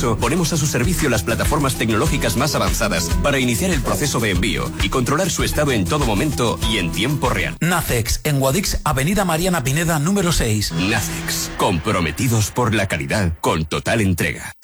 eso, ponemos a su servicio las plataformas tecnológicas más avanzadas para iniciar el proceso de envío y controlar su estado en todo momento y en tiempo real. Nacex, en Guadix, Avenida Mariana Pineda, número 6. Nacex, comprometidos por la calidad con total entrega.